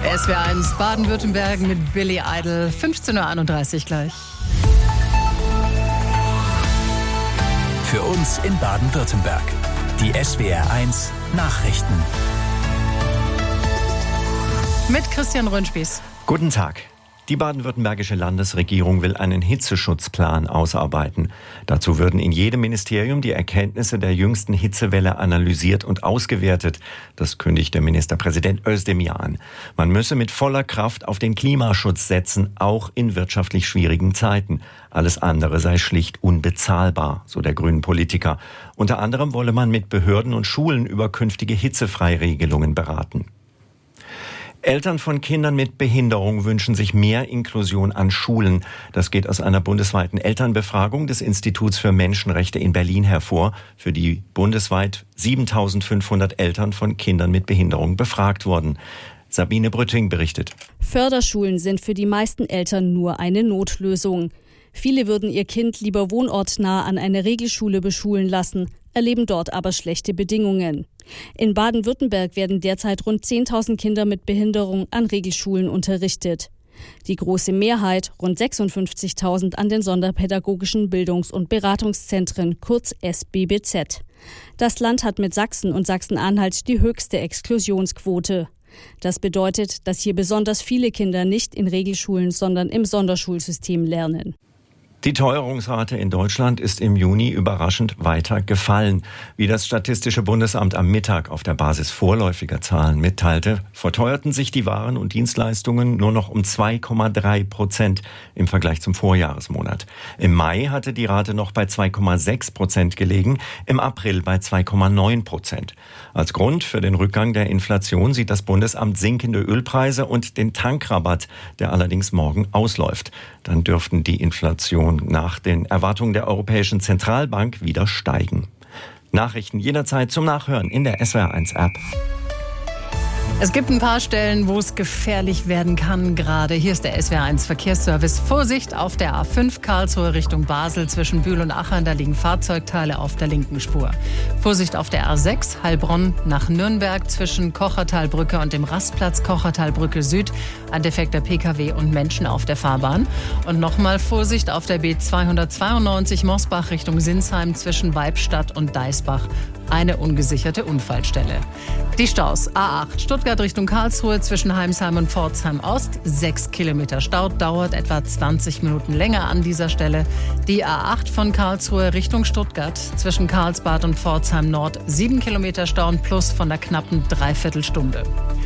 SWR1 Baden-Württemberg mit Billy Idol. 15:31 Uhr gleich. Für uns in Baden-Württemberg. Die SWR1 Nachrichten. Mit Christian Röhnspieß. Guten Tag. Die baden-württembergische Landesregierung will einen Hitzeschutzplan ausarbeiten. Dazu würden in jedem Ministerium die Erkenntnisse der jüngsten Hitzewelle analysiert und ausgewertet. Das kündigte Ministerpräsident Özdemir an. Man müsse mit voller Kraft auf den Klimaschutz setzen, auch in wirtschaftlich schwierigen Zeiten. Alles andere sei schlicht unbezahlbar, so der grünen Politiker. Unter anderem wolle man mit Behörden und Schulen über künftige Hitzefreiregelungen beraten. Eltern von Kindern mit Behinderung wünschen sich mehr Inklusion an Schulen. Das geht aus einer bundesweiten Elternbefragung des Instituts für Menschenrechte in Berlin hervor, für die bundesweit 7.500 Eltern von Kindern mit Behinderung befragt wurden. Sabine Brütting berichtet. Förderschulen sind für die meisten Eltern nur eine Notlösung. Viele würden ihr Kind lieber wohnortnah an eine Regelschule beschulen lassen, erleben dort aber schlechte Bedingungen. In Baden-Württemberg werden derzeit rund 10.000 Kinder mit Behinderung an Regelschulen unterrichtet. Die große Mehrheit, rund 56.000, an den sonderpädagogischen Bildungs- und Beratungszentren, kurz SBBZ. Das Land hat mit Sachsen und Sachsen-Anhalt die höchste Exklusionsquote. Das bedeutet, dass hier besonders viele Kinder nicht in Regelschulen, sondern im Sonderschulsystem lernen. Die Teuerungsrate in Deutschland ist im Juni überraschend weiter gefallen. Wie das Statistische Bundesamt am Mittag auf der Basis vorläufiger Zahlen mitteilte, verteuerten sich die Waren und Dienstleistungen nur noch um 2,3% im Vergleich zum Vorjahresmonat. Im Mai hatte die Rate noch bei 2,6% gelegen, im April bei 2,9%. Als Grund für den Rückgang der Inflation sieht das Bundesamt sinkende Ölpreise und den Tankrabatt, der allerdings morgen ausläuft. Dann dürften die Inflation nach den Erwartungen der Europäischen Zentralbank wieder steigen. Nachrichten jederzeit zum Nachhören in der SWR1-App. Es gibt ein paar Stellen, wo es gefährlich werden kann gerade. Hier ist der SWR1 Verkehrsservice. Vorsicht auf der A5 Karlsruhe Richtung Basel zwischen Bühl und Achern. Da liegen Fahrzeugteile auf der linken Spur. Vorsicht auf der A6 Heilbronn nach Nürnberg zwischen Kochertalbrücke und dem Rastplatz Kochertalbrücke Süd. Ein defekter Pkw und Menschen auf der Fahrbahn. Und nochmal Vorsicht auf der B292 Mosbach Richtung Sinsheim zwischen Weibstadt und Deisbach. Eine ungesicherte Unfallstelle. Die Staus A8 Stuttgart Richtung Karlsruhe zwischen Heimsheim und Pforzheim Ost. 6 Kilometer Stau, dauert etwa 20 Minuten länger an dieser Stelle. Die A8 von Karlsruhe Richtung Stuttgart zwischen Karlsbad und Pforzheim Nord. 7 Kilometer Stau und plus von der knappen Dreiviertelstunde.